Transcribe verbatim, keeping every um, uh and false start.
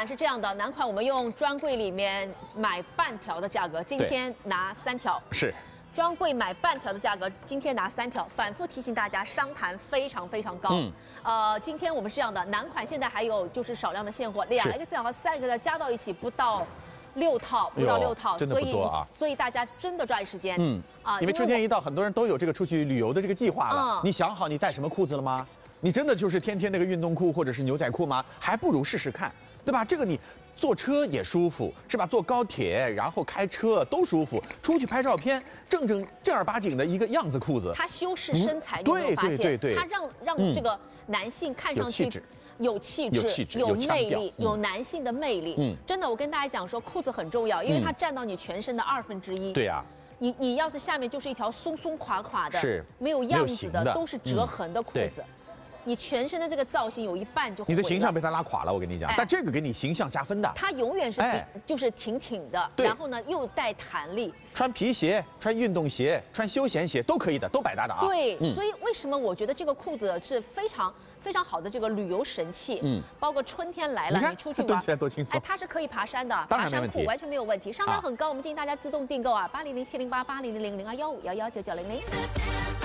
款是这样的，男款我们用专柜里面买半条的价格，今天拿三条。 是。 专柜买半条的价格，今天拿三条，反复提醒大家，商谈非常非常高。嗯，呃，今天我们是这样的，男款现在还有就是少量的现货，两 X L 和三 X L 加到一起不到六套，不到六套， 真的不多啊。 所以大家真的抓紧时间。 嗯啊，因为春天一到，很多人都有这个出去旅游的这个计划了。嗯，你想好你带什么裤子了吗？你真的就是天天那个运动裤或者是牛仔裤吗？还不如试试看，对吧？这个你。 坐车也舒服，是吧？坐高铁，然后开车都舒服。出去拍照片，正正正儿八经的一个样子裤子。 它修饰身材，你有没有发现？ 对对对对， 它让让这个男性看上去有气质、 有气质、 有魅力、有男性的魅力。 嗯， 真的，我跟大家讲说，裤子很重要，因为它占到你全身的二分之一。 对呀。 你你要是下面就是一条松松垮垮的， 是没有样子的，都是折痕的裤子。 你全身的这个造型有一半就你的形象被他拉垮了，我跟你讲。哎、但这个给你形象加分的。 它永远是哎，就是挺挺的，然后呢又带弹力。 穿皮鞋、穿运动鞋、穿休闲鞋都可以的，都百搭的啊。 对，嗯、所以为什么我觉得这个裤子是非常非常好的这个旅游神器？嗯，包括春天来了，你, 你出去玩， 蹲起来多轻松。 哎，它是可以爬山的， 当然没问题， 爬山裤完全没有问题，商单很高，我们建议大家自动订购啊，八零零七零八八零零零零二幺五幺幺九九零零。